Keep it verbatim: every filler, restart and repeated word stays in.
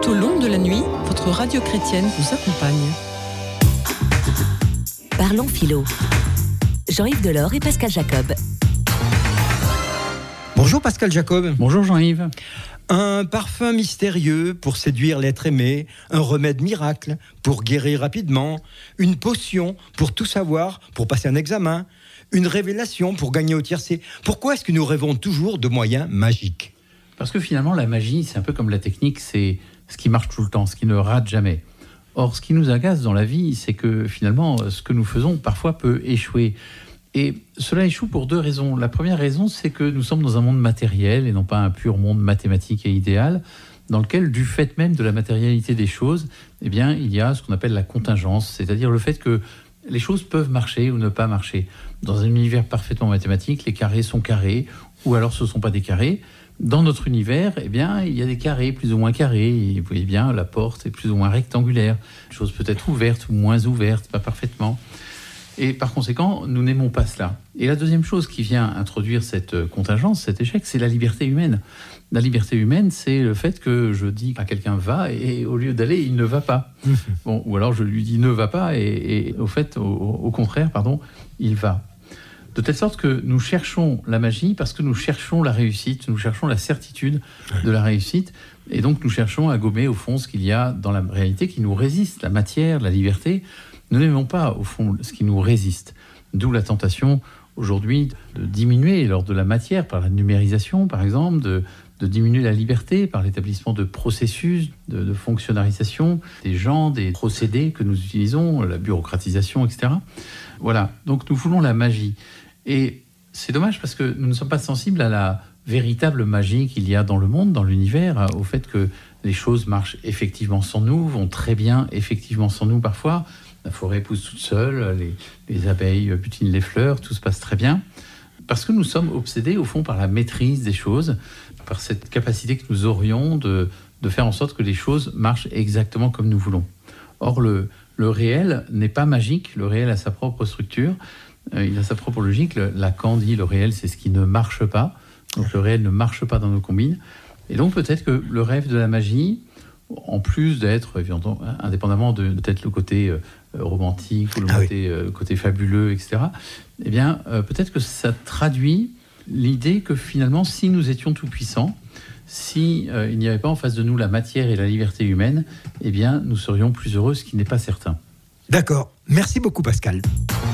Tout au long de la nuit, votre radio chrétienne vous accompagne. Parlons philo. Jean-Yves Delors et Pascal Jacob. Bonjour Pascal Jacob. Bonjour Jean-Yves. Un parfum mystérieux pour séduire l'être aimé, un remède miracle pour guérir rapidement, une potion pour tout savoir, pour passer un examen, une révélation pour gagner au tiercé. Pourquoi est-ce que nous rêvons toujours de moyens magiques ? Parce que finalement, la magie, c'est un peu comme la technique, c'est ce qui marche tout le temps, ce qui ne rate jamais. Or, ce qui nous agace dans la vie, c'est que finalement, ce que nous faisons parfois peut échouer. Et cela échoue pour deux raisons. La première raison, c'est que nous sommes dans un monde matériel et non pas un pur monde mathématique et idéal, dans lequel, du fait même de la matérialité des choses, eh bien, il y a ce qu'on appelle la contingence, c'est-à-dire le fait que les choses peuvent marcher ou ne pas marcher. Dans un univers parfaitement mathématique, les carrés sont carrés, ou alors ce ne sont pas des carrés. Dans notre univers, eh bien, il y a des carrés plus ou moins carrés. Et vous voyez bien, la porte est plus ou moins rectangulaire. Une chose peut être ouverte ou moins ouverte, pas parfaitement. Et par conséquent, nous n'aimons pas cela. Et la deuxième chose qui vient introduire cette contingence, cet échec, c'est la liberté humaine. La liberté humaine, c'est le fait que je dis à quelqu'un « va » et au lieu d'aller, il ne va pas. Bon, ou alors je lui dis « ne va pas » et, et au fait, au, au contraire, pardon, il va. De telle sorte que nous cherchons la magie parce que nous cherchons la réussite, nous cherchons la certitude de la réussite. Et donc nous cherchons à gommer au fond ce qu'il y a dans la réalité qui nous résiste, la matière, la liberté. Nous n'aimons pas, au fond, ce qui nous résiste. D'où la tentation, aujourd'hui, de diminuer l'ordre de la matière par la numérisation, par exemple, de, de diminuer la liberté par l'établissement de processus, de, de fonctionnalisation des gens, des procédés que nous utilisons, la bureaucratisation, et cetera. Voilà, donc nous voulons la magie. Et c'est dommage parce que nous ne sommes pas sensibles à la véritable magie qu'il y a dans le monde, dans l'univers, au fait que les choses marchent effectivement sans nous, vont très bien effectivement sans nous parfois. La forêt pousse toute seule, les, les abeilles butinent les fleurs, tout se passe très bien. Parce que nous sommes obsédés, au fond, par la maîtrise des choses, par cette capacité que nous aurions de, de faire en sorte que les choses marchent exactement comme nous voulons. Or, le, le réel n'est pas magique, le réel a sa propre structure, euh, il a sa propre logique. Le, Lacan dit le réel, c'est ce qui ne marche pas. Donc, le réel ne marche pas dans nos combines. Et donc, peut-être que le rêve de la magie, en plus d'être, indépendamment de peut-être le côté euh, romantique ou le ah côté, oui. euh, côté fabuleux, et cetera, eh bien, euh, peut-être que ça traduit l'idée que finalement, si nous étions tout-puissants, si euh, il n'y avait pas en face de nous la matière et la liberté humaine, eh bien, nous serions plus heureux, ce qui n'est pas certain. D'accord. Merci beaucoup, Pascal.